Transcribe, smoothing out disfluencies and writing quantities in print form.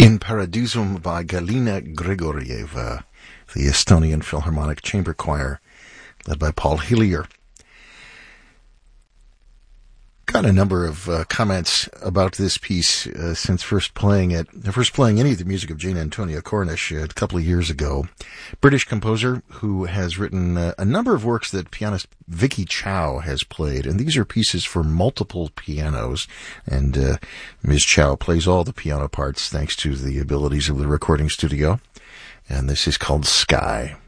In Paradisum by Galina Grigorieva, the Estonian Philharmonic Chamber Choir, led by Paul Hillier. Got a number of comments about this piece since first playing any of the music of Jane Antonia Cornish a couple of years ago. British composer who has written a number of works that pianist Vicky Chow has played, and these are pieces for multiple pianos, and Ms. Chow plays all the piano parts thanks to the abilities of the recording studio, and this is called Sky.